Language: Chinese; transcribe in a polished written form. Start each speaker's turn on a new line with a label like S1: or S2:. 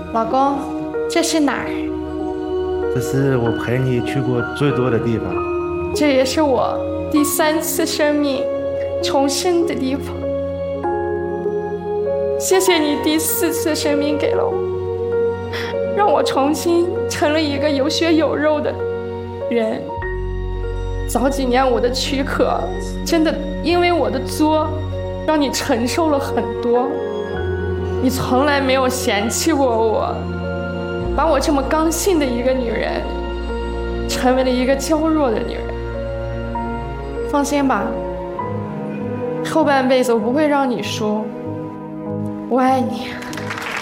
S1: 老公，这是哪儿？
S2: 这是我陪你去过最多的地方。
S1: 这也是我第3次生命重生的地方。谢谢你第4次生命给了我，让我重新成了一个有血有肉的人。早几年我的躯壳真的因为我的作，让你承受了很多。你从来没有嫌弃过我，把我这么刚性的一个女人，成为了一个娇弱的女人。放心吧，后半辈子我不会让你输，我爱你。